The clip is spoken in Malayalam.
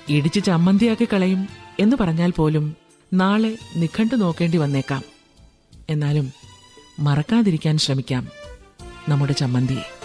ഇടിച്ച് ചമ്മന്തിയാക്കി കളയും എന്ന് പറഞ്ഞാൽ പോലും നാളെ നിഘണ്ടു നോക്കേണ്ടി വന്നേക്കാം. എന്നാലും മറക്കാതിരിക്കാൻ ശ്രമിക്കാം നമ്മുടെ ചമ്മന്തിയെ.